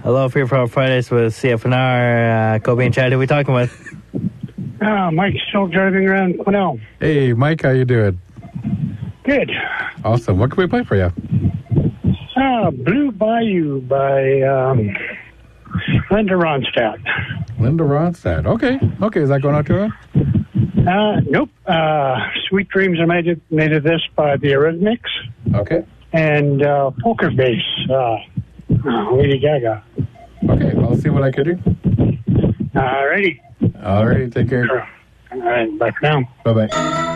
Hello, Free for All Fridays with CFNR. Kobe and Chad, who are we talking with? Mike's still driving around Quesnel. Hey, Mike, how you doing? Good. Awesome. What can we play for you? Blue Bayou by Linda Ronstadt. Linda Ronstadt. Okay. Is that going out to her? Nope. Sweet Dreams Are Made of This by the Eurythmics. Okay. And Poker Face, Lady Gaga. Okay, I'll see what I can do. Alrighty. Alrighty, take care. All right, bye for now. Bye-bye.